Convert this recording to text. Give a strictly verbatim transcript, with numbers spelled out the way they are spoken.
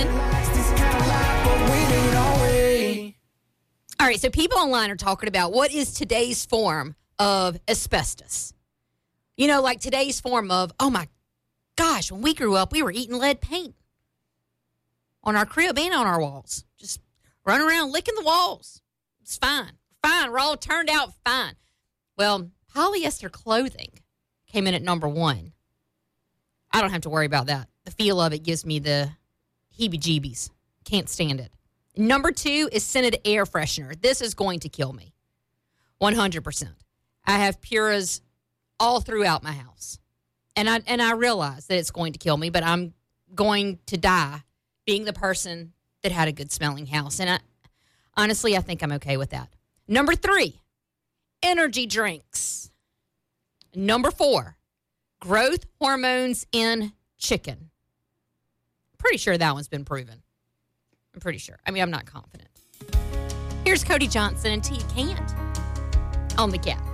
one. All right, so people online are talking about what is today's form of asbestos. You know, like today's form of, oh my gosh, when we grew up, we were eating lead paint on our crib and on our walls. Just running around licking the walls. It's fine. Fine. We're all turned out fine. Well, polyester clothing came in at number one. I don't have to worry about that. The feel of it gives me the heebie-jeebies. Can't stand it. Number two is scented air freshener. This is going to kill me. one hundred percent. I have Puras all throughout my house. And I and I realize that it's going to kill me, but I'm going to die being the person that had a good smelling house. And I, honestly, I think I'm okay with that. Number three, energy drinks. Number four, growth hormones in chicken. Pretty sure that one's been proven. I'm pretty sure. I mean, I'm not confident. Here's Cody Johnson and Tia Can't on the Gap.